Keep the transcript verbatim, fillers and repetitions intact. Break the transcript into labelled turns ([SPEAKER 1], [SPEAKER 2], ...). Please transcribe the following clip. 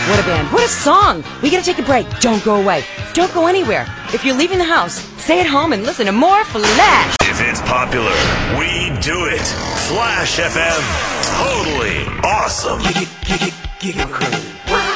[SPEAKER 1] What a band. What a song. We gotta take a break. Don't go away. Don't go anywhere. If you're leaving the house, stay at home and listen to more Flash.
[SPEAKER 2] If it's popular, we do it. Flash F M. Totally awesome.
[SPEAKER 3] Gig it, gig it, gig it.